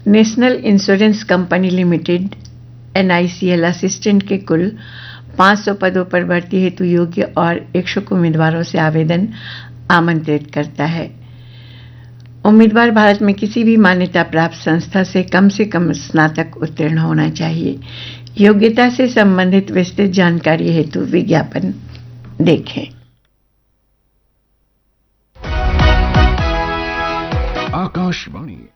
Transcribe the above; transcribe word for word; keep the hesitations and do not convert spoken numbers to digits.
National insurance company limited N आई C L assistant के कुल पाँच सौ पदों पर भर्ती हेतु योग्य और इच्छुक उम्मीदवारों से आवेदन आमंत्रित करता है। उम्मीदवार भारत में किसी भी मान्यता प्राप्त संस्था से कम से कम स्नातक उत्तीर्ण होना चाहिए। योग्यता से संबंधित विस्तृत जानकारी हेतु विज्ञापन देखें। आकाशवाणी